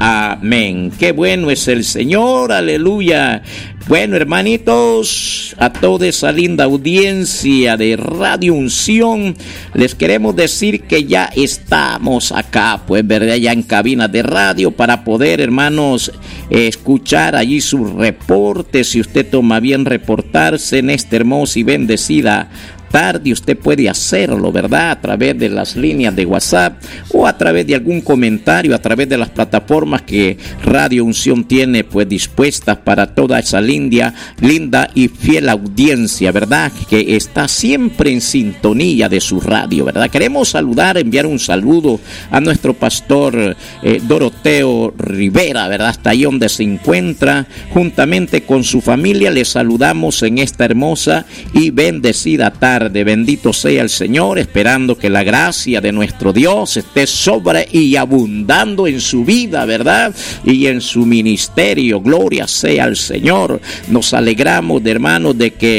Amén. Qué bueno es el Señor, aleluya. Bueno, hermanitos, a toda esa linda audiencia de Radio Unción, les queremos decir que ya estamos acá, pues, ¿verdad? Ya en cabina de radio para poder, hermanos, escuchar allí sus reportes. Si usted toma bien reportarse en esta hermosa y bendecida tarde, usted puede hacerlo, ¿verdad? A través de las líneas de WhatsApp o a través de algún comentario, a través de las plataformas que Radio Unción tiene pues dispuestas para toda esa linda y fiel audiencia, ¿verdad? Que está siempre en sintonía de su radio, ¿verdad? Queremos saludar, enviar un saludo a nuestro pastor Doroteo Rivera, ¿verdad? Hasta ahí donde se encuentra, juntamente con su familia, le saludamos en esta hermosa y bendecida tarde. Bendito sea el Señor, esperando que la gracia de nuestro Dios esté sobre y abundando en su vida, ¿verdad? Y en su ministerio. Gloria sea al Señor. Nos alegramos, hermanos,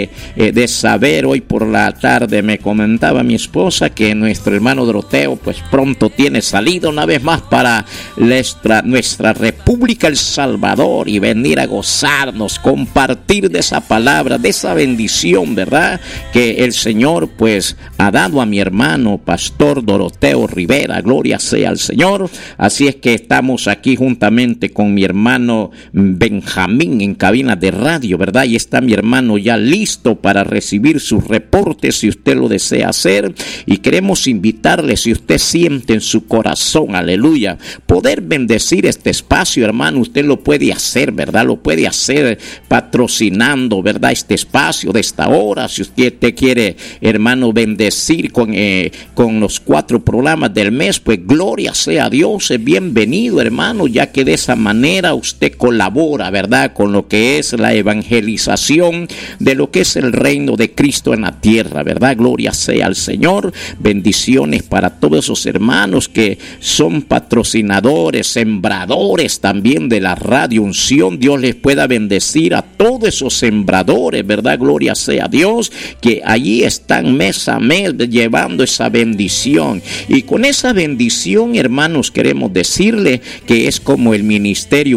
de saber hoy por la tarde, me comentaba mi esposa que nuestro hermano Doroteo pues pronto tiene salida una vez más para nuestra República El Salvador y venir a gozarnos, compartir de esa palabra, de esa bendición, ¿verdad? Que el Señor pues ha dado a mi hermano pastor Doroteo Rivera. Gloria sea al Señor. Así es que estamos aquí juntamente con mi hermano Benjamín en cabina de radio, ¿verdad? Y está mi hermano ya listo para recibir sus reportes si usted lo desea hacer, y queremos invitarle, si usted siente en su corazón, aleluya, poder bendecir este espacio, hermano, usted lo puede hacer, ¿verdad? Lo puede hacer patrocinando, ¿verdad? Este espacio de esta hora. Si usted te quiere, hermano, bendecir con los 4 programas del mes, pues gloria sea a Dios, es bienvenido, hermano, ya que de esa manera usted colabora, ¿verdad? Con lo que es la evangelización de lo que es el reino de Cristo en la tierra, ¿verdad? Gloria sea al Señor. Bendiciones para todos esos hermanos que son patrocinadores, sembradores también de la Radio Unción. Dios les pueda bendecir a todos esos sembradores, ¿verdad? Gloria sea a Dios, que allí están mes a mes llevando esa bendición. Y con esa bendición, hermanos, queremos decirle que es como el ministerio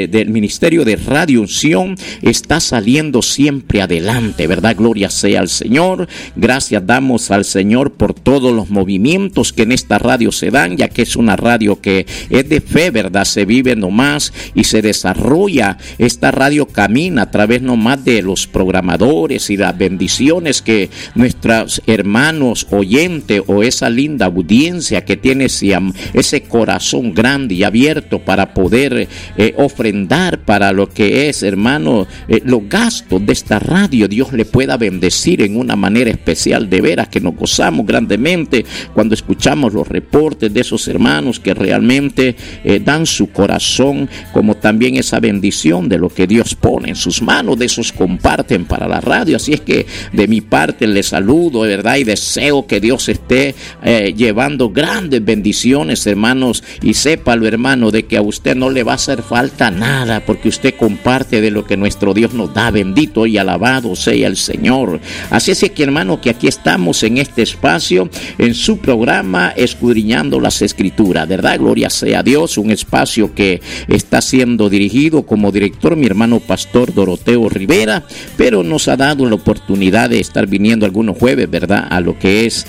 de Radio Unción está saliendo siempre adelante, ¿verdad? Gloria sea al Señor. Gracias damos al Señor por todos los movimientos que en esta radio se dan, ya que es una radio que es de fe, ¿verdad? Se vive nomás y se desarrolla. Esta radio camina a través nomás de los programadores y las bendiciones que nuestros hermanos oyentes o esa linda audiencia que tiene ese corazón grande y abierto para poder ofrendar para lo que es, hermano, los gastos de esta radio. Dios le pueda bendecir en una manera especial. De veras que nos gozamos grandemente cuando escuchamos los reportes de esos hermanos que realmente dan su corazón, como también esa bendición de lo que Dios pone en sus manos, de esos comparten para la radio. Así es que de mi parte les saludo, de verdad, y deseo que Dios esté llevando grandes bendiciones, hermanos, y sépalo, hermano, de que a usted no le va a hacer falta nada, porque usted comparte de lo que nuestro Dios nos da. Bendito y alabado sea el Señor. Así es que, hermano, que aquí estamos en este espacio, en su programa Escudriñando las Escrituras, ¿verdad? Gloria sea a Dios, un espacio que está siendo dirigido como director mi hermano pastor Doroteo Rivera, pero nos ha dado la oportunidad de estar viniendo algunos jueves, ¿verdad? A lo que es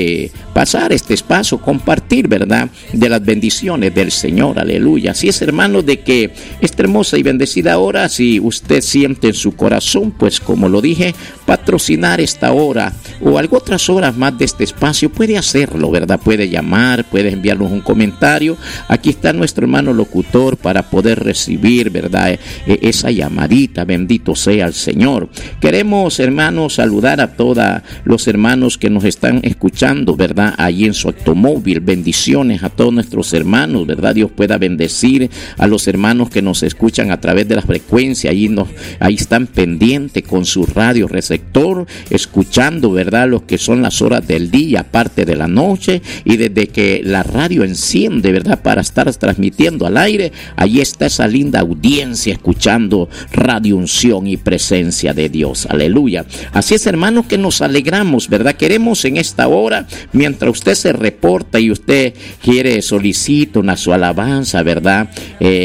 pasar este espacio, compartir, ¿verdad? De las bendiciones del Señor, aleluya. Así es, hermano, de que esta hermosa y bendecida hora, si usted siente en su corazón, pues como lo dije, patrocinar esta hora o algo otras horas más de este espacio, puede hacerlo, ¿verdad? Puede llamar, puede enviarnos un comentario. Aquí está nuestro hermano locutor para poder recibir, ¿verdad? Esa llamadita. Bendito sea el Señor. Queremos, hermanos, saludar a todos los hermanos que nos están escuchando, ¿verdad? Allí en su automóvil. Bendiciones a todos nuestros hermanos, ¿verdad? Dios pueda bendecir a los hermanos que nos escuchan a través de la frecuencia. Ahí están pendientes con su radio receptor, escuchando, ¿verdad? Lo que son las horas del día, aparte de la noche, y desde que la radio enciende, ¿verdad? Para estar transmitiendo al aire, ahí está esa linda audiencia escuchando Radio Unción y presencia de Dios. Aleluya. Así es, hermanos, que nos alegramos, ¿verdad? Queremos en esta hora, mientras usted se reporta y usted quiere, solicita su alabanza, ¿verdad?